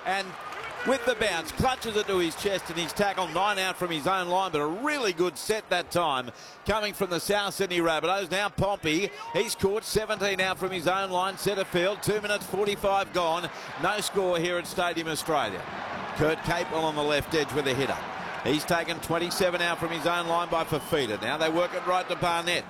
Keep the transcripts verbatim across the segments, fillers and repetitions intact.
and with the bounce, clutches it to his chest and his tackle, nine out from his own line, but a really good set that time coming from the South Sydney Rabbitohs. Now Pompey, he's caught seventeen out from his own line, centre field, two minutes forty-five gone. No score here at Stadium Australia. Kurt Capewell on the left edge with a hitter. He's taken twenty-seven out from his own line by Fafita. Now they work it right to Barnett.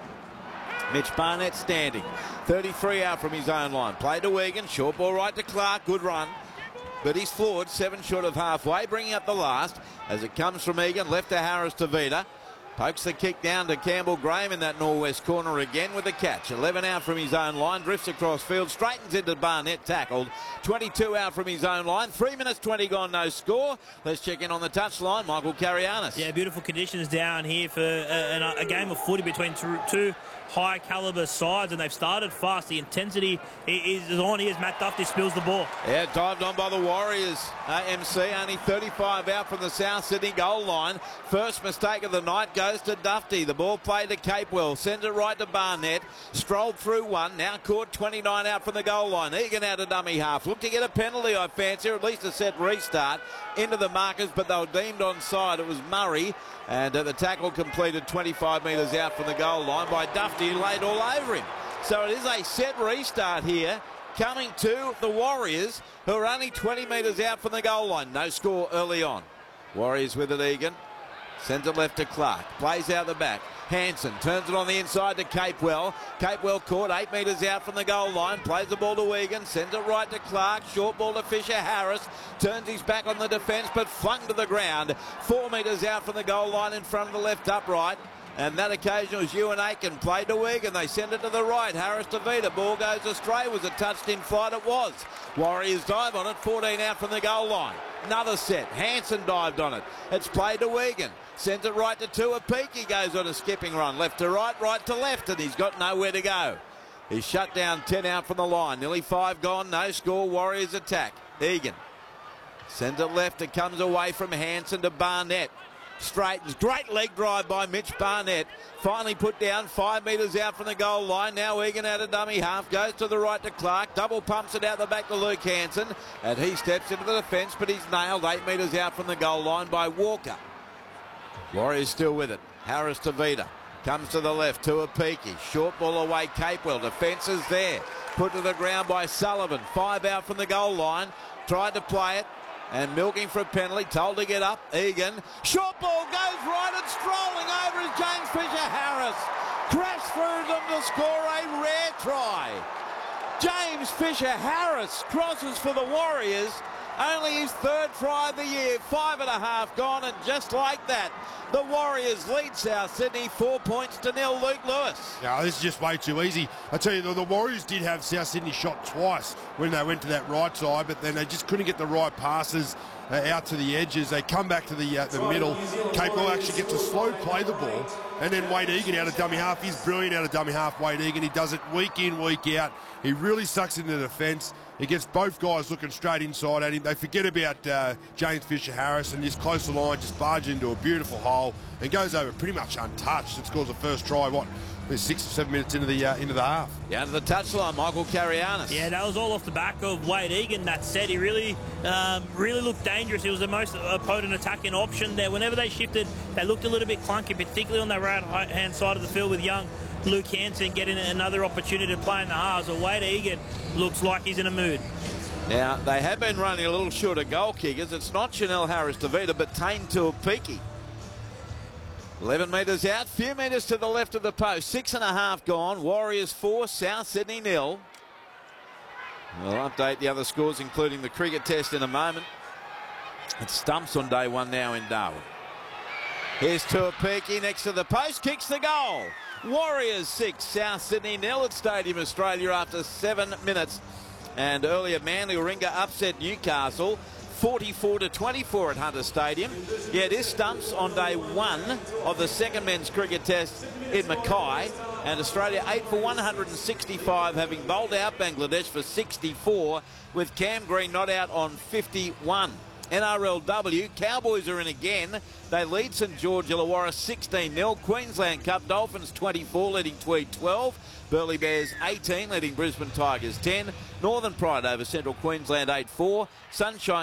Mitch Barnett standing. thirty-three out from his own line. Play to Egan. Short ball right to Clark. Good run. But he's floored, seven short of halfway, bringing up the last as it comes from Egan, left to Harris to Vida. Pokes the kick down to Campbell Graham in that northwest corner again with the catch. eleven out from his own line, drifts across field, straightens into Barnett, tackled. twenty-two out from his own line, three minutes twenty gone, no score. Let's check in on the touchline, Michael Carianis. Yeah, beautiful conditions down here for a, a game of footy between two, two high caliber sides, and they've started fast. The intensity is on here as Matt Dufty spills the ball. Yeah, dived on by the Warriors. Uh, M C only thirty-five out from the South Sydney goal line. First mistake of the night goes to Dufty. The ball played to Capewell, sends it right to Barnett. Strolled through one, now caught twenty-nine out from the goal line. Egan out of dummy half. Looked to get a penalty, I fancy, or at least a set restart into the markers, but they were deemed onside. It was Murray, and uh, the tackle completed twenty-five metres out from the goal line by Dufty, who laid all over him. So it is a set restart here coming to the Warriors, who are only twenty metres out from the goal line. No score early on. Warriors with it, Egan. Sends it left to Clark. Plays out the back. Hanson turns it on the inside to Capewell. Capewell caught eight metres out from the goal line. Plays the ball to Egan. Sends it right to Clark. Short ball to Fisher Harris. Turns his back on the defence, but flung to the ground. Four metres out from the goal line in front of the left upright. And that occasion was Ewan Aiken. Played to Egan. They send it to the right. Harris to Vida. Ball goes astray. Was it touched in flight? It was. Warriors dive on it. fourteen out from the goal line. Another set. Hanson dived on it. It's played to Egan. Sends it right to Tuapiki. Goes on a skipping run. Left to right, right to left. And he's got nowhere to go. He's shut down ten out from the line. Nearly five gone. No score. Warriors attack. Egan sends it left. It comes away from Hanson to Barnett. Straightens. Great leg drive by Mitch Barnett. Finally put down five metres out from the goal line. Now Egan out of dummy half. Goes to the right to Clark. Double pumps it out the back to Luke Hanson. And he steps into the defence, but he's nailed eight metres out from the goal line by Walker. Warriors still with it. Harris to Vida. Comes to the left. Tuapiki. Short ball away. Capewell. Defence is there. Put to the ground by Sullivan. Five out from the goal line. Tried to play it. And milking for a penalty, told to get up. Egan. Short ball goes right and strolling over is James Fisher Harris. Crashed through them to score a rare try. James Fisher Harris crosses for the Warriors. Only his third try of the year. Five and a half gone, and just like that, the Warriors lead South Sydney four points to nil. Luke Lewis. Yeah, this is just way too easy. I tell you, the, the Warriors did have South Sydney shot twice when they went to that right side, but then they just couldn't get the right passes uh, out to the edges. They come back to the uh, the middle. Capewell actually gets a slow play the ball, and then Wade Egan out of dummy half. He's brilliant out of dummy half, Wade Egan. He does it week in, week out. He really sucks into the defence. He gets both guys looking straight inside at him. They forget about uh, James Fisher Harris, and just close the line, just barges into a beautiful hole and goes over pretty much untouched and scores the first try. What? There's six or seven minutes into the uh, into the half. Yeah, to the touchline, Michael Carianis. Yeah, that was all off the back of Wade Egan. That said, he really, um, really looked dangerous. He was the most potent attacking option there. Whenever they shifted, they looked a little bit clunky, particularly on the right-hand side of the field with young Luke Hanson getting another opportunity to play in the halves. So Wade Egan looks like he's in a mood. Now, they have been running a little short of goal kickers. It's not Chanel Harris-Tavita, but Tane Tuapiki. eleven metres out, few metres to the left of the post. Six and a half gone. Warriors four, South Sydney nil. We'll update the other scores, including the cricket test, in a moment. It stumps on day one now in Darwin. Here's Tuapiki next to the post, kicks the goal. Warriors six, South Sydney nil at Stadium Australia after seven minutes. And earlier, Manly Warringah upset Newcastle forty-four to twenty-four at Hunter Stadium. Yeah, this stumps on day one of the second men's cricket test in Mackay. And Australia eight for one hundred sixty-five, having bowled out Bangladesh for sixty-four, with Cam Green not out on fifty-one. N R L W, Cowboys are in again. They lead St George Illawarra sixteen nil. Queensland Cup, Dolphins twenty-four, leading Tweed twelve. Burleigh Bears eighteen, leading Brisbane Tigers ten. Northern Pride over Central Queensland eight four. Sunshine